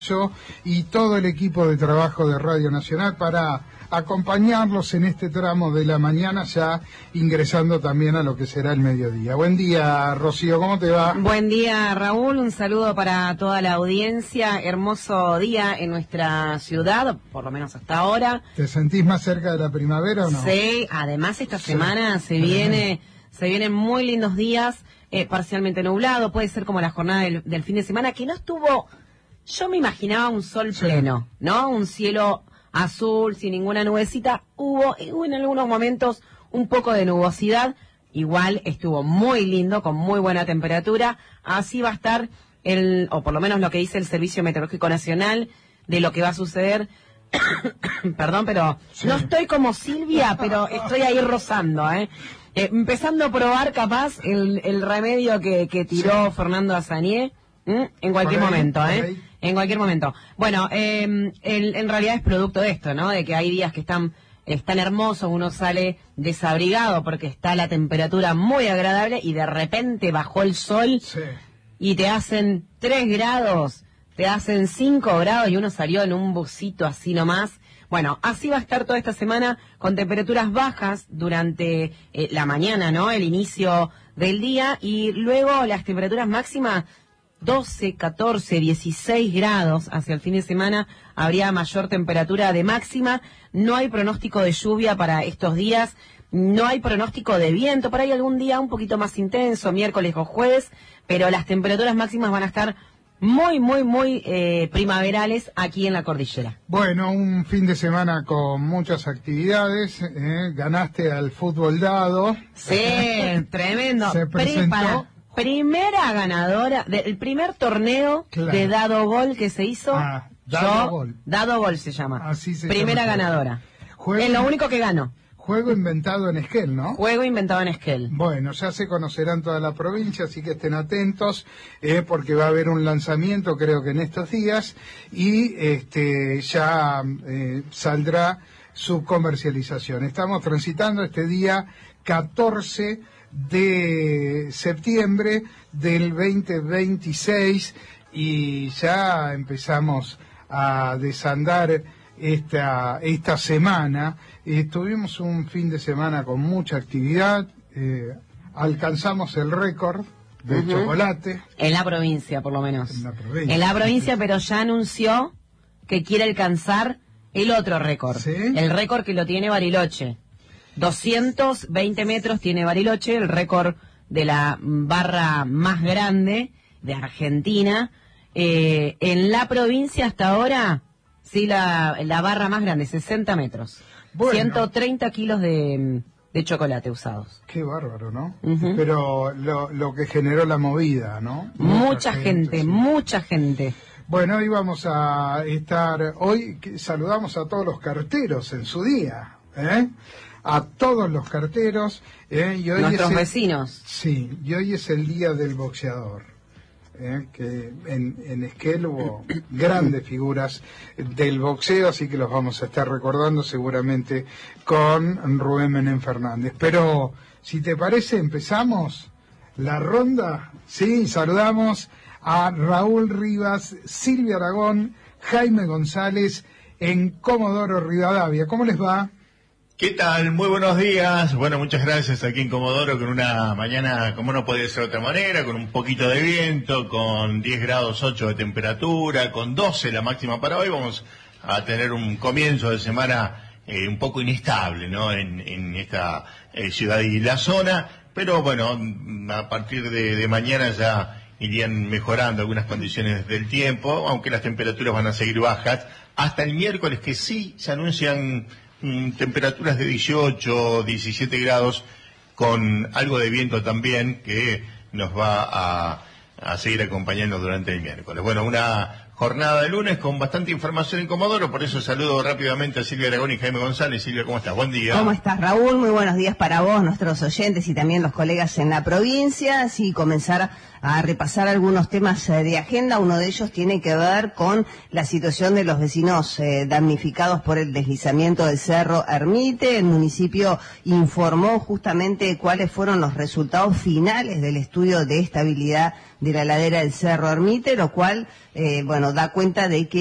Yo y todo el equipo de trabajo de Radio Nacional para acompañarlos en este tramo de la mañana, ya ingresando también a lo que será el mediodía. Buen día, Rocío, ¿cómo te va? Buen día, Raúl, un saludo para toda la audiencia. Hermoso día en nuestra ciudad, por lo menos hasta ahora. ¿Te sentís más cerca de la primavera o no? Sí, además esta semana se vienen muy lindos días, parcialmente nublado, puede ser como la jornada del fin de semana, que no estuvo... Yo me imaginaba un sol pleno, ¿no? Un cielo azul, sin ninguna nubecita. Hubo en algunos momentos un poco de nubosidad. Igual estuvo muy lindo, con muy buena temperatura. Así va a estar o por lo menos lo que dice el Servicio Meteorológico Nacional, de lo que va a suceder. Perdón, pero no estoy como Silvia, pero estoy ahí rozando, empezando a probar capaz el remedio que tiró Fernando Azañé. En cualquier momento, en cualquier momento. Bueno, en realidad es producto de esto, ¿no? De que hay días que están hermosos, uno sale desabrigado porque está la temperatura muy agradable y de repente bajó el sol y te hacen 3 grados, te hacen 5 grados y uno salió en un busito así nomás. Bueno, así va a estar toda esta semana con temperaturas bajas durante la mañana, ¿no? El inicio del día, y luego las temperaturas máximas 12, 14, 16 grados hacia el fin de semana. Habría mayor temperatura de máxima. No hay pronóstico de lluvia para estos días. No hay pronóstico de viento. Por ahí algún día un poquito más intenso, miércoles o jueves. Pero las temperaturas máximas van a estar muy primaverales aquí en la cordillera. Bueno, un fin de semana con muchas actividades. Ganaste al fútbol dado. Sí, tremendo. Se presentó. Primera ganadora del primer torneo de dado gol que se hizo. Dado gol se llama. Así se primera llama. Ganadora. Es lo único que ganó. Juego inventado en Esquel, ¿no? Juego inventado en Esquel. Bueno, ya se conocerán toda la provincia, así que estén atentos, porque va a haber un lanzamiento, creo que en estos días, y ya saldrá su comercialización. Estamos transitando este día 14 de septiembre del 2026 y ya empezamos a desandar esta semana. Tuvimos un fin de semana con mucha actividad, alcanzamos el récord del chocolate. En la provincia, por lo menos. En la provincia, pero ya anunció que quiere alcanzar el otro récord. ¿Sí? El récord que lo tiene Bariloche. 220 metros tiene Bariloche, el récord de la barra más grande de Argentina. En la provincia hasta ahora, sí, la barra más grande, 60 metros. Bueno. 130 kilos de chocolate usados. Qué bárbaro, ¿no? Pero lo que generó la movida, ¿no? Mucha gente, mucha gente. Bueno, hoy vamos a estar, saludamos a todos los carteros en su día, a todos los carteros. Y hoy nuestros vecinos. Sí, y hoy es el día del boxeador. Que en Esquel hubo grandes figuras del boxeo, así que los vamos a estar recordando seguramente con Rubén Menem Fernández. Pero, si te parece, empezamos la ronda. Sí, saludamos a Raúl Rivas, Silvia Aragón, Jaime González en Comodoro Rivadavia. ¿Cómo les va? ¿Qué tal? Muy buenos días. Bueno, muchas gracias aquí en Comodoro, con una mañana como no podía ser de otra manera, con un poquito de viento, con 10 grados 8 de temperatura, con 12 la máxima para hoy. Vamos a tener un comienzo de semana un poco inestable, ¿no? En esta ciudad y la zona, pero bueno, a partir de mañana ya irían mejorando algunas condiciones del tiempo, aunque las temperaturas van a seguir bajas hasta el miércoles, que sí se anuncian temperaturas de 18, 17 grados, con algo de viento también, que nos va a seguir acompañando durante el miércoles. Bueno, una jornada de lunes con bastante información en Comodoro, por eso saludo rápidamente a Silvia Aragón y Jaime González. Silvia, ¿cómo estás? Buen día. ¿Cómo estás, Raúl? Muy buenos días para vos, nuestros oyentes y también los colegas en la provincia. Así comenzar a repasar algunos temas de agenda. Uno de ellos tiene que ver con la situación de los vecinos damnificados por el deslizamiento del Cerro Ermite. El municipio informó justamente cuáles fueron los resultados finales del estudio de estabilidad de la ladera del Cerro Ermite, lo cual, da cuenta de que